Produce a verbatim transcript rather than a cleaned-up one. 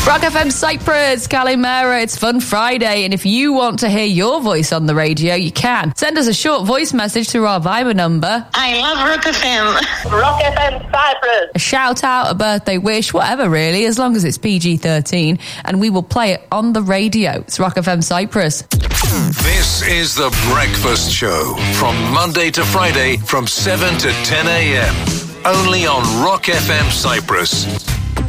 Rock F M Cyprus, Kalimera, it's Fun Friday, and if you want to hear your voice on the radio, you can. Send us a short voice message to our Viber number. I love Rock F M. Rock F M Cyprus. A shout out, a birthday wish, whatever really, as long as it's P G thirteen, and we will play it on the radio. It's Rock F M Cyprus. This is The Breakfast Show, from Monday to Friday from seven to ten a.m. Only on Rock F M Cyprus.